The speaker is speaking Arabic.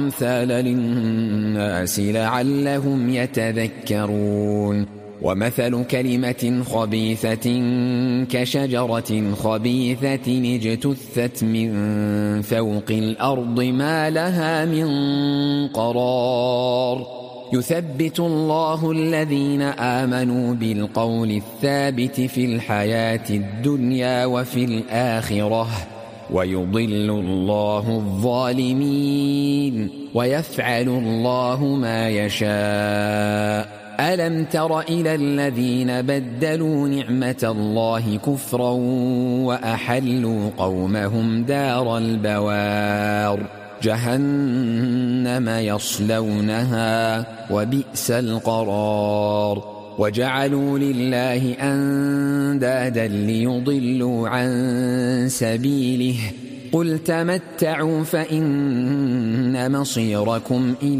الأمثال للناس لعلهم يتذكرون ومثل كلمة خبيثة كشجرة خبيثة اجتثت من فوق الأرض ما لها من قرار يثبت الله الذين آمنوا بالقول الثابت في الحياة الدنيا وفي الآخرة ويضل الله الظالمين ويفعل الله ما يشاء ألم تر إلى الذين بدلوا نعمة الله كفرا وأحلوا قومهم دار البوار جهنم يصلونها وبئس القرار وجعلوا لله أندادا ليضلوا عن سبيله قل تمتعوا فإن مصيركم إلى